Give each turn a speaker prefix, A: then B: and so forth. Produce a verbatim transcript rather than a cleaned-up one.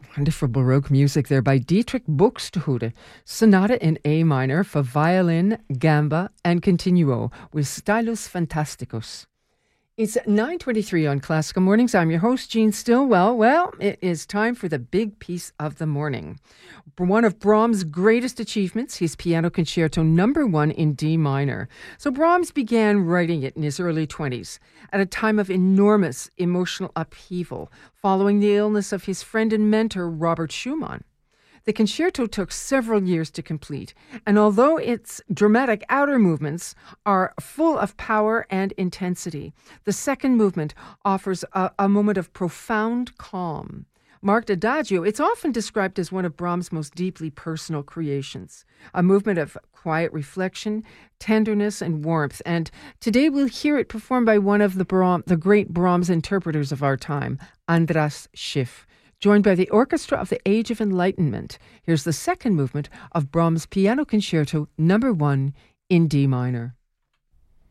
A: Wonderful Baroque music there by Dietrich Buxtehude. Sonata in A minor for violin, gamba, and continuo with Stylus Fantasticus. It's nine twenty-three on Classical Mornings. I'm your host, Jean Stillwell. Well, it is time for the big piece of the morning. One of Brahms' greatest achievements, his Piano Concerto number one in D minor. So Brahms began writing it in his early twenties, at a time of enormous emotional upheaval, following the illness of his friend and mentor, Robert Schumann. The concerto took several years to complete, and although its dramatic outer movements are full of power and intensity, the second movement offers a, a moment of profound calm. Marked Adagio, it's often described as one of Brahms' most deeply personal creations, a movement of quiet reflection, tenderness, and warmth. And today we'll hear it performed by one of the, Brahm, the great Brahms interpreters of our time, Andras Schiff. Joined by the Orchestra of the Age of Enlightenment. Here's the second movement of Brahms' Piano Concerto number one in D minor.